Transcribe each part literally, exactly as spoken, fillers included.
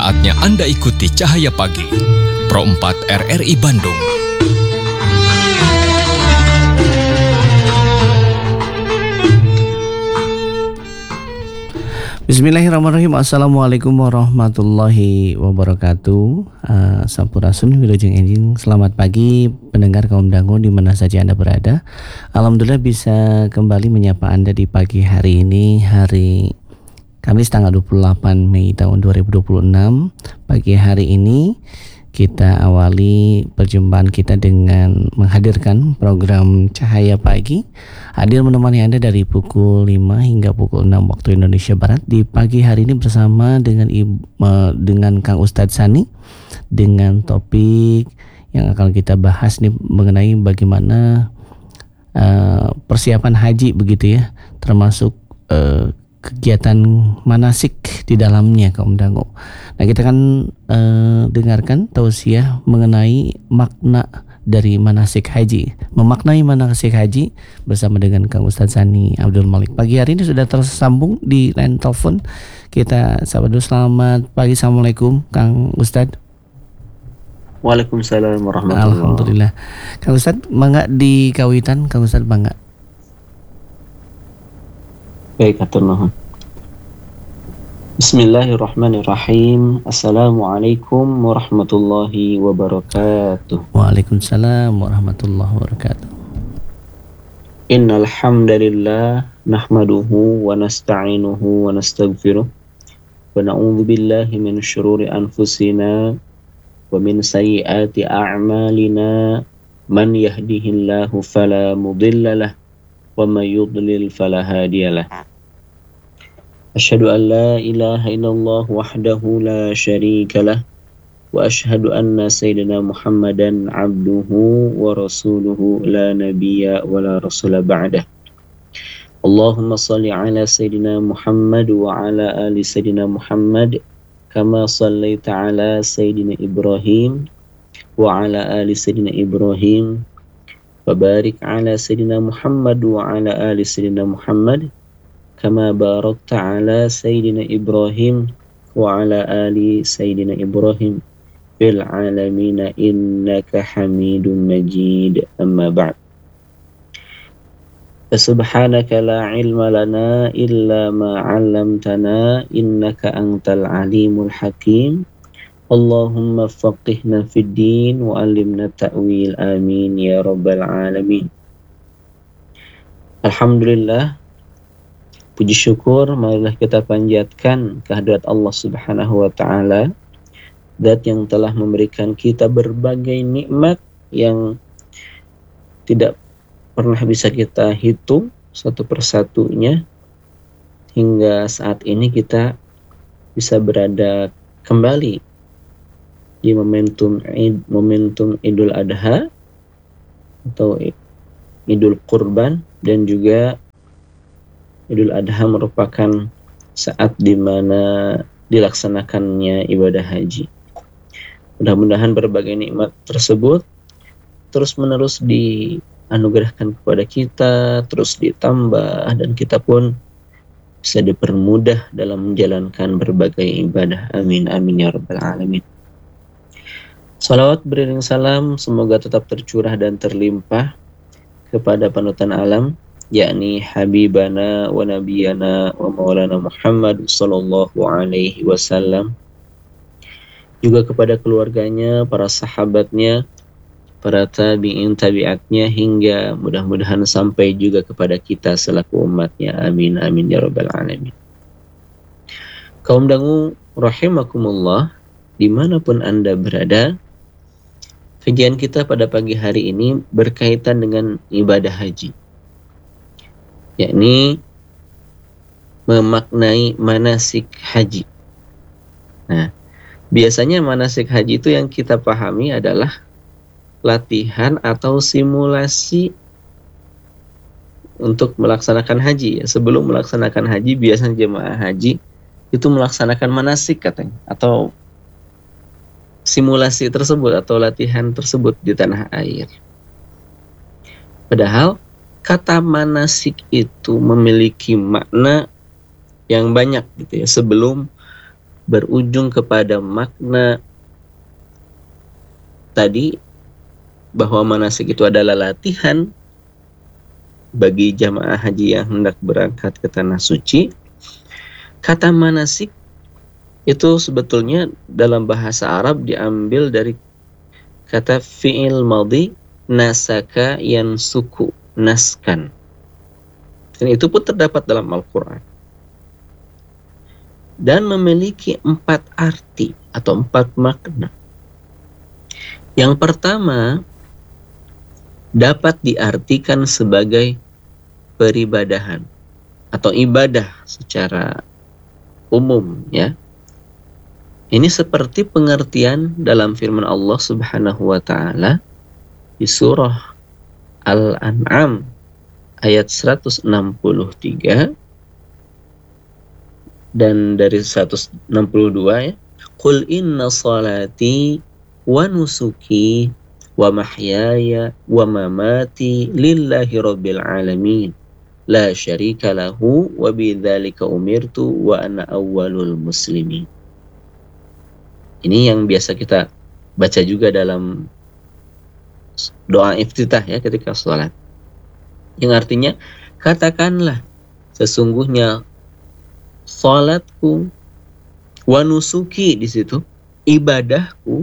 Saatnya Anda ikuti Cahaya Pagi, Pro empat R R I Bandung. Bismillahirrahmanirrahim. Assalamualaikum warahmatullahi wabarakatuh. uh, Sampurasun, Wilujeng Enjing. Selamat pagi pendengar kaum dangu di mana saja Anda berada. Alhamdulillah bisa kembali menyapa Anda di pagi hari ini, hari Kamis tanggal dua puluh delapan Mei tahun dua ribu dua puluh enam. Pagi hari ini kita awali perjumpaan kita dengan menghadirkan program Cahaya Pagi. Hadir menemani Anda dari pukul lima hingga pukul enam waktu Indonesia Barat. Di pagi hari ini bersama dengan Ibu, dengan Kang Ustadz Sani, dengan topik yang akan kita bahas nih mengenai bagaimana uh, persiapan haji begitu ya, termasuk uh, kegiatan manasik di dalamnya kaum dangu. Nah, kita akan uh, dengarkan tausiah mengenai makna dari manasik haji, memaknai manasik haji bersama dengan Kang Ustadz Sani Abdul Malik. Pagi hari ini sudah tersambung di line telepon. Kita sapa dulu. Selamat pagi, assalamualaikum Kang Ustadz. Waalaikumsalam warahmatullahi. Alhamdulillah. Kang Ustadz, mangga di kawitan, Kang Ustadz mangga. Baik, atur nuhun. Bismillahirrahmanirrahim. Assalamualaikum warahmatullahi wabarakatuh. Waalaikumsalam warahmatullahi wabarakatuh. Innal hamdalillah nahmaduhu wa nasta'inuhu wa nastaghfiruh wa na'udzu billahi min syururi anfusina wa min sayyiati a'malina. Man yahdihillahu fala mudhillalah wa may yudlil fala hadiyalah. Asyhadu an la ilaha illallah wahdahu la syarika lah wa asyhadu anna sayyidina Muhammadan abduhu wa rasuluhu la nabiyya wa la rasula ba'dah. Allahumma salli ala sayyidina Muhammad wa ala ali sayyidina Muhammad kama sallaita ala sayyidina Ibrahim wa ala ali sayyidina Ibrahim wa barik ala sayyidina Muhammad wa ala ali sayyidina Muhammad kama barakta ala sayyidina Ibrahim wa ala ali sayyidina Ibrahim fil alamina innaka hamidun majid. Amma ba'd. Subhanaka la ilma lana illa ma 'allamtana innaka antal alimul hakim. Allahumma faqihna fid din wa 'allimna ta'wil, amin ya rabbal alamin. Alhamdulillah, puji syukur marilah kita panjatkan kehadirat Allah Subhanahu wa taala, Zat yang telah memberikan kita berbagai nikmat yang tidak pernah bisa kita hitung satu persatunya, hingga saat ini kita bisa berada kembali di momentum Id, momentum Idul Adha atau Idul Qurban, dan juga Idul Adha merupakan saat di mana dilaksanakannya ibadah haji. Mudah-mudahan berbagai nikmat tersebut terus-menerus dianugerahkan kepada kita, terus ditambah, dan kita pun bisa dipermudah dalam menjalankan berbagai ibadah. Amin, amin ya rabbal alamin. Salawat beriring salam semoga tetap tercurah dan terlimpah kepada panutan alam, yakni Habibana wa Nabiyana wa Maulana Muhammad sallallahu alaihi wasallam, juga kepada keluarganya, para sahabatnya, para tabi'in tabi'atnya, hingga mudah-mudahan sampai juga kepada kita selaku umatnya. Amin, amin ya rabbal alamin. Kaum dangu rahimakumullah, dimanapun Anda berada, kajian kita pada pagi hari ini berkaitan dengan ibadah haji, yakni memaknai manasik haji. Nah, biasanya manasik haji itu yang kita pahami adalah latihan atau simulasi untuk melaksanakan haji. Sebelum melaksanakan haji, biasanya jemaah haji itu melaksanakan manasik katanya, atau simulasi tersebut atau latihan tersebut di tanah air. Padahal kata manasik itu memiliki makna yang banyak gitu ya. Sebelum berujung kepada makna tadi bahwa manasik itu adalah latihan bagi jamaah haji yang hendak berangkat ke tanah suci. Kata manasik itu sebetulnya dalam bahasa Arab diambil dari kata fi'il madhi nasaka yansuku, naskan. Dan itu pun terdapat dalam Al-Quran. Dan memiliki empat arti atau empat makna. Yang pertama, dapat diartikan sebagai peribadahan atau ibadah secara umum, ya. Ini seperti pengertian dalam firman Allah Subhanahu wa taala di surah Al-An'am ayat seratus enam puluh tiga dan dari seratus enam puluh dua, ya. Qul inna salati wa nusuki wa mahyaya wa mamati lillahi rabbil alamin la syarika lahu wa bidzalika umirtu wa ana awwalul muslimin. Ini yang biasa kita baca juga dalam doa iftitah, ya, ketika sholat, yang artinya katakanlah sesungguhnya sholatku, wa nusuki di situ ibadahku,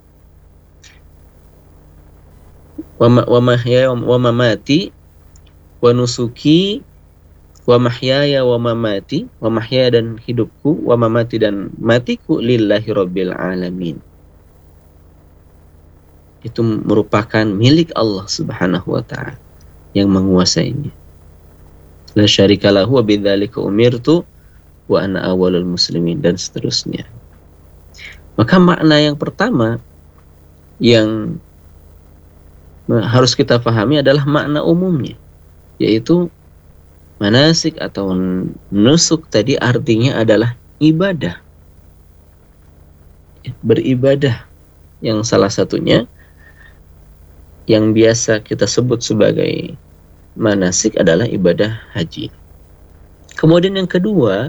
wa mahyaya wa mamati, wa nusuki wa mahyaya wa mamati, wa mahyaya dan hidupku, wa mamati dan matiku lillahi rabbil alamin. Itu merupakan milik Allah Subhanahu wa taala yang menguasainya. La syarika lahu wa bidzalika umirtu wa ana awwalul muslimin, dan seterusnya. Maka makna yang pertama yang harus kita pahami adalah makna umumnya, yaitu manasik atau nusuk tadi artinya adalah ibadah, beribadah, yang salah satunya yang biasa kita sebut sebagai manasik adalah ibadah haji. Kemudian yang kedua,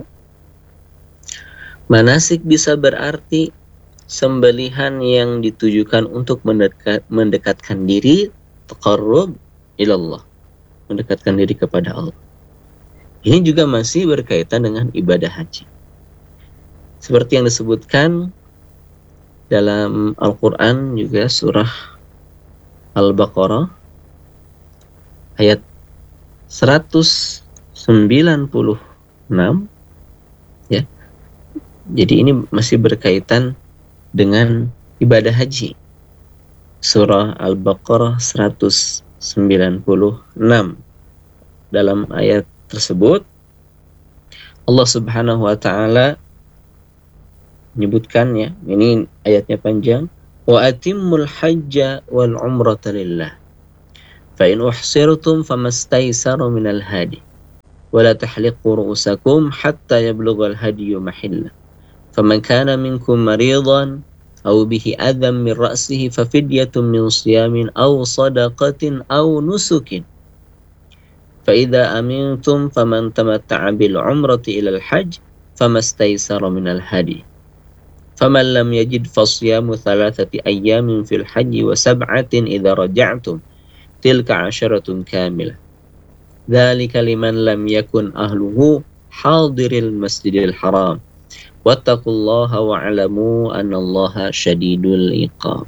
manasik bisa berarti sembelihan yang ditujukan untuk mendekat, mendekatkan diri, taqarrub ilallah, mendekatkan diri kepada Allah. Ini juga masih berkaitan dengan ibadah haji. Seperti yang disebutkan dalam Al-Quran juga surah Al-Baqarah ayat seratus sembilan puluh enam, ya. Jadi ini masih berkaitan dengan ibadah haji. Surah Al-Baqarah seratus sembilan puluh enam. Dalam ayat tersebut Allah Subhanahu wa taala menyebutkan, ya, ini ayatnya panjang, wa atimmul hajja wal umrata lillah fa in uhsirtum famastaysara minal hadi wa la tahliqu ru'usakum hatta yablughal hadyu mahillah faman kana minkum maridan aw bihi adham min ra'sihi fa fidyatun min siyamin aw sadaqatin aw nusukin فَإِذَا أَمِنْتُمْ فَمَنْ تَمَتَّعَ بِالْعُمْرَةِ إِلَى الْحَجِّ فَمَا اسْتَيْسَرَ مِنَ الْهَدْيِ فَمَنْ لَمْ يَجِدْ فَصِيَامُ ثَلَاثَةِ أَيَّامٍ فِي الْحَجِّ وَسَبْعَةٍ إِذَا رَجَعْتُمْ تِلْكَ عَشَرَةٌ كَامِلَةٌ ذَلِكَ لِمَنْ لَمْ يَكُنْ أَهْلُهُ حَاضِرِ الْمَسْجِدِ الْحَرَامِ وَاتَّقُوا اللَّهَ وَاعْلَمُوا أَنَّ اللَّهَ شَدِيدُ الْعِقَابِ.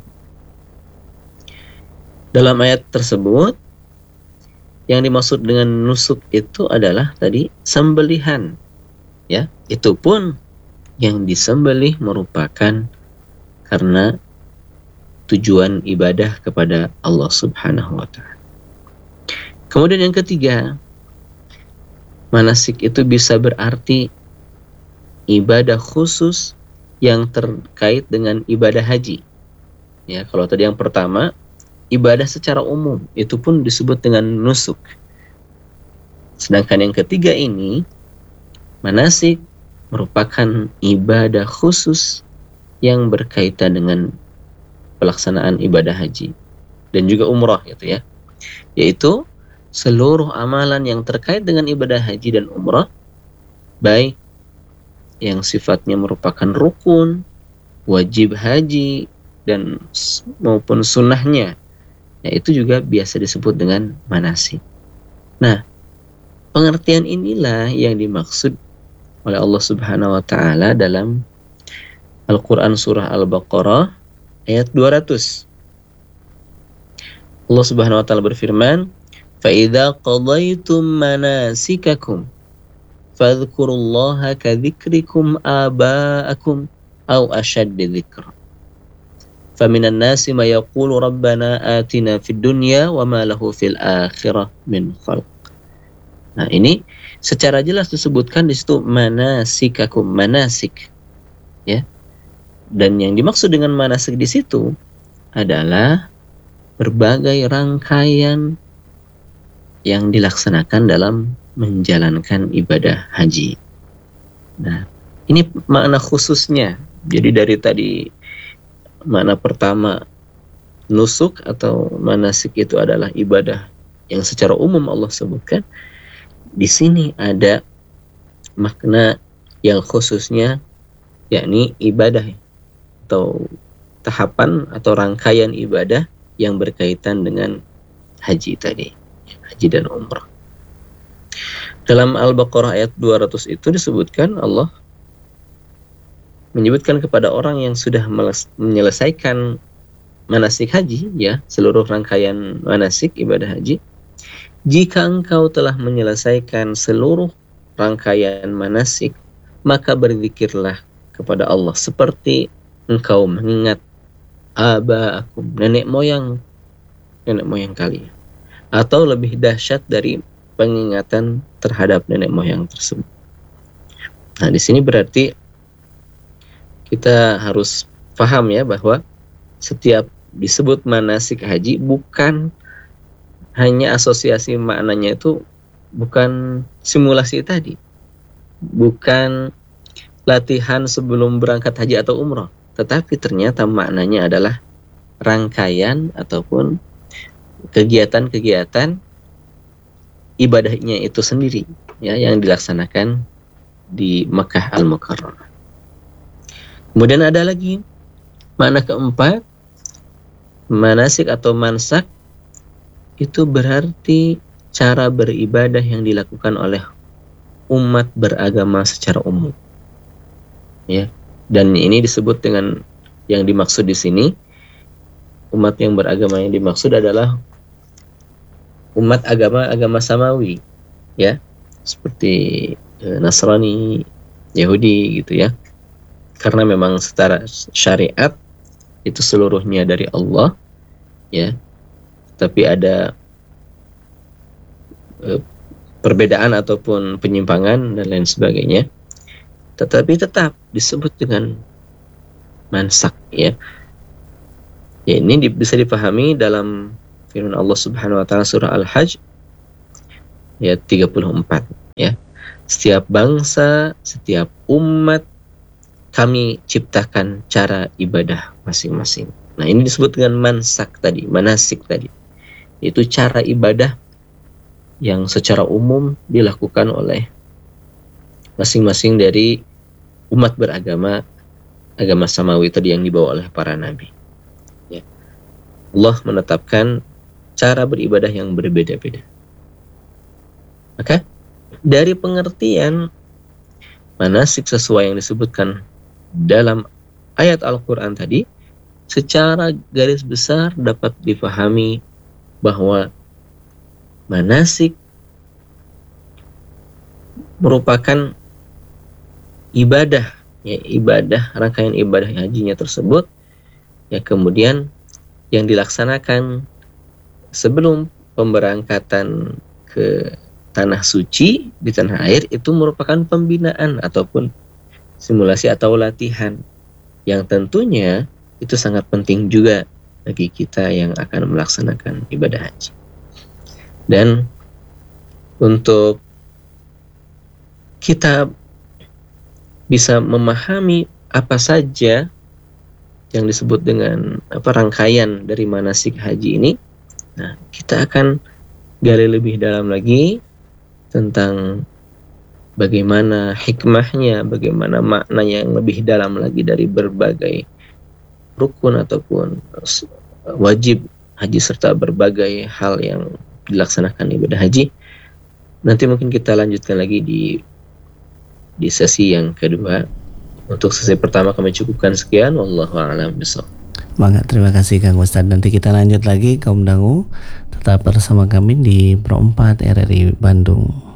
Dalam ayat tersebut, yang dimaksud dengan nusuk itu adalah tadi sembelihan, ya. Itu pun yang disembelih merupakan karena tujuan ibadah kepada Allah Subhanahu wa taala. Kemudian yang ketiga, manasik itu bisa berarti ibadah khusus yang terkait dengan ibadah haji. Ya, kalau tadi yang pertama ibadah secara umum, itu pun disebut dengan nusuk. Sedangkan yang ketiga ini, manasik merupakan ibadah khusus yang berkaitan dengan pelaksanaan ibadah haji dan juga umrah, gitu ya. Yaitu seluruh amalan yang terkait dengan ibadah haji dan umrah, baik yang sifatnya merupakan rukun, wajib haji, dan maupun sunnahnya, ya itu juga biasa disebut dengan manasik. Nah, pengertian inilah yang dimaksud oleh Allah Subhanahu wa taala dalam Al-Qur'an surah Al-Baqarah ayat dua ratus. Allah Subhanahu wa taala berfirman, "Fa idza qadaytum manasikakum fadhkurullaha kadzikrikum aba'akum aw ashadda dzikra. Faminan nasi ma yaqulu rabbana atina fid dunya wa ma lahu fil akhirah min khalq." Nah, ini secara jelas disebutkan di situ manasikakum, manasik, ya. Dan yang dimaksud dengan manasik di situ adalah berbagai rangkaian yang dilaksanakan dalam menjalankan ibadah haji. Nah, ini makna khususnya. Jadi dari tadi makna pertama nusuk atau manasik itu adalah ibadah yang secara umum Allah sebutkan. Di sini ada makna yang khususnya, yakni ibadah atau tahapan atau rangkaian ibadah yang berkaitan dengan haji tadi, haji dan umrah. Dalam Al-Baqarah ayat dua ratus itu disebutkan Allah menyebutkan kepada orang yang sudah menyelesaikan manasik haji, ya, seluruh rangkaian manasik ibadah haji, jika engkau telah menyelesaikan seluruh rangkaian manasik, maka berzikirlah kepada Allah seperti engkau mengingat aba'akum, nenek moyang nenek moyang kalian, atau lebih dahsyat dari pengingatan terhadap nenek moyang tersebut. Nah, di sini berarti kita harus paham ya bahwa setiap disebut manasik haji bukan hanya asosiasi maknanya itu bukan simulasi tadi, bukan latihan sebelum berangkat haji atau umrah, tetapi ternyata maknanya adalah rangkaian ataupun kegiatan-kegiatan ibadahnya itu sendiri, ya, yang dilaksanakan di Makkah Al-Mukarramah. Kemudian ada lagi makna keempat, manasik atau mansak itu berarti cara beribadah yang dilakukan oleh umat beragama secara umum, ya. Dan ini disebut dengan yang dimaksud di sini, umat yang beragama yang dimaksud adalah umat agama-agama samawi, ya, seperti e, Nasrani, Yahudi gitu ya. Karena memang secara syariat itu seluruhnya dari Allah, ya. Tapi ada e, perbedaan ataupun penyimpangan dan lain sebagainya. Tetapi tetap disebut dengan mansak, ya. Ya, ini di, bisa dipahami dalam firman Allah Subhanahu wa taala surah Al-Hajj ayat tiga puluh empat, ya. Setiap bangsa, setiap umat kami ciptakan cara ibadah masing-masing. Nah, ini disebut dengan mansak tadi, manasik tadi. Itu cara ibadah yang secara umum dilakukan oleh masing-masing dari umat beragama agama samawi tadi yang dibawa oleh para nabi, ya. Allah menetapkan cara beribadah yang berbeda-beda. Maka dari pengertian manasik sesuai yang disebutkan dalam ayat Al-Quran tadi, secara garis besar dapat dipahami bahwa manasik merupakan ibadah, ya, ibadah, rangkaian ibadah hajinya tersebut, ya, kemudian yang dilaksanakan sebelum pemberangkatan ke tanah suci di tanah air itu merupakan pembinaan ataupun simulasi atau latihan yang tentunya itu sangat penting juga bagi kita yang akan melaksanakan ibadah haji. Dan untuk kita bisa memahami apa saja yang disebut dengan apa rangkaian dari manasik haji ini, nah, kita akan gali lebih dalam lagi tentang bagaimana hikmahnya, bagaimana makna yang lebih dalam lagi dari berbagai rukun ataupun wajib haji serta berbagai hal yang dilaksanakan ibadah haji. Nanti mungkin kita lanjutkan lagi di di sesi yang kedua. Untuk sesi pertama kami cukupkan sekian. Wallahu a'lam bishawab. Maka terima kasih Kang Ustadz. Nanti kita lanjut lagi kaum dangu. Tetap bersama kami di Pro empat R R I Bandung.